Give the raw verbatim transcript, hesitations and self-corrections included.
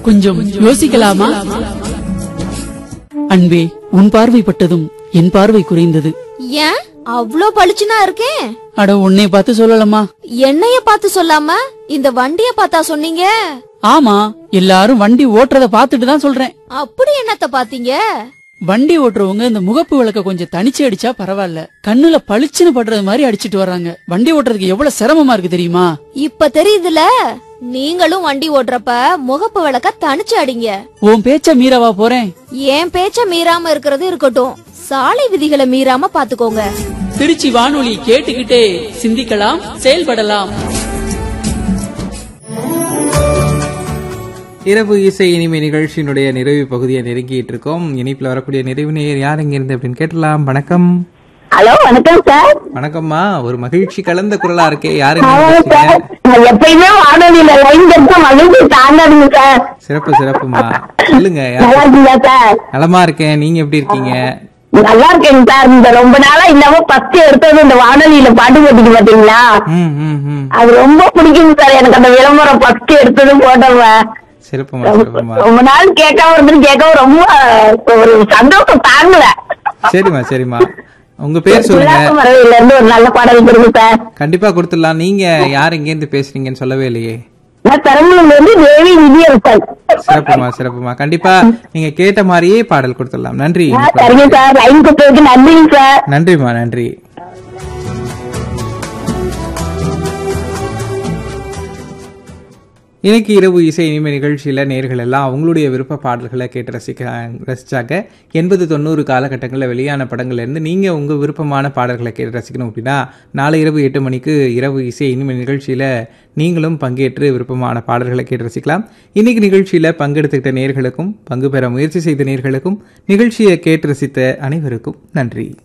கொஞ்சம் யோசிக்கலாமா? அன்பே, உன் பார்வைப்பட்டதும் என் பார்வை குறைந்தது. ஏன் அவ்ளோ பளிச்சுனா இருக்கேன்? அட, உன்னை பார்த்து சொல்லலாமா? என்னைய பார்த்து சொல்லாம இந்த வண்டிய பார்த்தா சொன்னீங்க? ஆமா, எல்லாரும் வண்டி ஓட்டுறத பாத்துட்டு தான் சொல்றேன். அப்படி என்னத்த பாத்தீங்க? வண்டி ஓட்டுறவங்க இந்த முகப்பு விளக்க கொஞ்சம் தனிச்சு அடிச்சா பரவாயில்ல, கண்ணுல பளிச்சுன்னு படுறது மாதிரி அடிச்சிட்டு வர்றாங்க. வண்டி ஓட்டுறதுக்கு எவ்வளவு சிரமமா இருக்கு தெரியுமா? இப்ப தெரியுதுல. நீங்களும் வண்டி ஓட்டுறப்ப முகப்பு விளக்க தனிச்சு அடிங்க. உன் பேச்ச மீறவா போறேன்? என் பேச்ச மீறாம இருக்கிறது இருக்கட்டும், சாலை விதிகளை மீறாம பாத்துக்கோங்க. திருச்சி வானொலி கேட்டுக்கிட்டே சிந்திக்கலாம், செயல்படலாம். இரவு இசை இனிமை நிகழ்ச்சியினுடைய நிறைவு பகுதியை நெருங்கிட்டு இருக்கோம். இணைப்புல வரக்கூடிய நிறைவு நேயர் யார் எங்க இருந்து அப்படின்னு கேட்டலாம். வணக்கம். ஹலோ, வணக்கம் சார். வணக்கம்மா. ஒரு மகிழ்ச்சி கலந்த குரலா இருக்கே, யாருங்க? எப்பயுமே வானொலியில லைன் கிடைச்சா மகிழ்ச்சி தாண்டாதுங்க சார். சிறப்பு சிறப்புமா, சொல்லுங்க. நல்லா இருக்கீங்களா சார்? நலமா இருக்கேன், நீங்க எப்படி இருக்கீங்க? நல்லா இருக்கேங்க சார். இந்த ரொம்ப நாளா இல்லாம ஃபர்ஸ்ட் எடுத்தது இந்த வானொலியில பாட்டு போட்டிக்கு பாத்தீங்களா, அது ரொம்ப பிடிக்குங்க சார் எனக்கு. அந்த விளம்பரம் ஃபர்ஸ்ட் எடுத்ததும் போட்டவ சிறப்புமா சிறப்புமா. ரொம்ப நாள் கேட்காம இருந்து கேட்காம ரொம்ப ஒரு சந்தோஷம் தாங்கல. சரிம்மா சரிம்மா, உங்க பேர் சொல்லுங்க. மரவையில இருந்து ஒரு நல்ல பாடல் கொடுங்க சார். கண்டிப்பா கொடுத்துடலாம். நீங்க யார் எங்க இருந்து பேசுறீங்கன்னு சொல்லவே இல்லையே. நான் பெரம்பலூர்ல இருந்து தேவி விஜயரசன். சிறப்புமா சிறப்புமா, கண்டிப்பா நீங்க கேட்ட மாதிரியே பாடல் கொடுத்துடலாம். நன்றி. சரிங்க சார், லைன் கொடுத்ததுக்கு நன்றிங்க சார். நன்றிமா, நன்றி. இன்னைக்கு இரவு இசை இனிமை நிகழ்ச்சியில் நேர்கள் எல்லாம் அவங்களுடைய விருப்ப பாடல்களை கேட்டு ரசிக்க ரசிச்சாங்க. எண்பது தொண்ணூறு காலகட்டங்களில் வெளியான படங்கள்லேருந்து நீங்கள் உங்கள் விருப்பமான பாடல்களை கேட்டு ரசிக்கணும் அப்படின்னா நாளை இரவு எட்டு மணிக்கு இரவு இசை இனிமை நிகழ்ச்சியில் நீங்களும் பங்கேற்று விருப்பமான பாடல்களை கேட்டு ரசிக்கலாம். இன்னைக்கு நிகழ்ச்சியில் பங்கெடுத்துக்கிட்ட நேர்களுக்கும் பங்கு பெற முயற்சி செய்த நேர்களுக்கும் நிகழ்ச்சியை கேட்டு ரசித்த அனைவருக்கும் நன்றி.